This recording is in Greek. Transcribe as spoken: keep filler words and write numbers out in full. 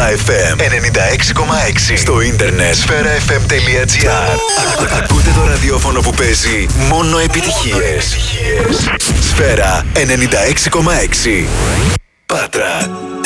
Σφαίρα εφ εμ ενενήντα έξι κόμμα έξι. Στο ίντερνετ σφαίρα εφ εμ τελεία τζι άρ. Ακούτε το ραδιόφωνο που παίζει μόνο επιτυχίες. Σφαίρα ενενήντα έξι κόμμα έξι. Πάτρα.